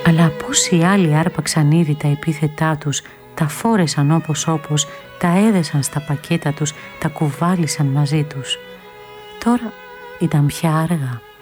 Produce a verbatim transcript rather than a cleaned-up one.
Αλλά πόσοι άλλοι άρπαξαν ήδη τα επίθετά τους, τα φόρεσαν όπως όπως, τα έδεσαν στα πακέτα τους, τα κουβάλισαν μαζί τους. Τώρα ήταν πια αργά.